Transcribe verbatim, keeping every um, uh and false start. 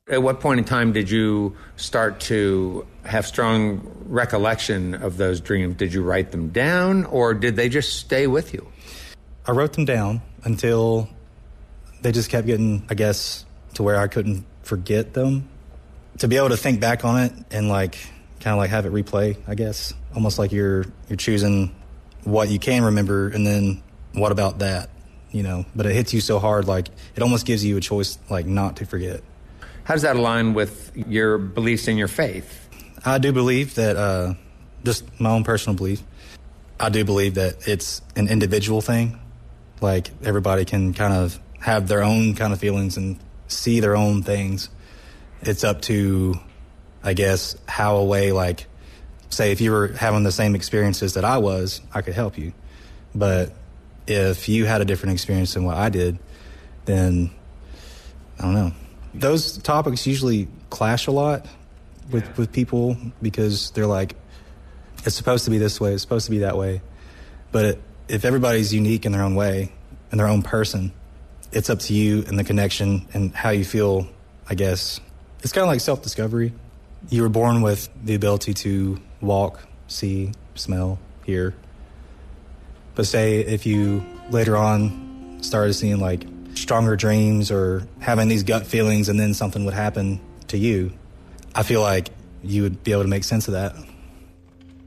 At what point in time did you start to have strong recollection of those dreams? Did you write them down, or did they just stay with you? I wrote them down until they just kept getting, I guess, to where I couldn't forget them. To be able to think back on it and like kind of like have it replay, I guess. Almost like you're you're choosing what you can remember and then what about that, you know. But it hits you so hard, like it almost gives you a choice like not to forget. How does that align with your beliefs in your faith? I do believe that, uh, just my own personal belief, I do believe that it's an individual thing. Like, everybody can kind of have their own kind of feelings and see their own things. It's up to, I guess, how a way, like, say if you were having the same experiences that I was, I could help you. But if you had a different experience than what I did, then, I don't know. Those topics usually clash a lot with, with people because they're like, it's supposed to be this way, it's supposed to be that way. But it, if everybody's unique in their own way, in their own person, it's up to you and the connection and how you feel, I guess. It's kind of like self-discovery. You were born with the ability to walk, see, smell, hear. But say if you later on started seeing like stronger dreams or having these gut feelings and then something would happen to you, I feel like you would be able to make sense of that.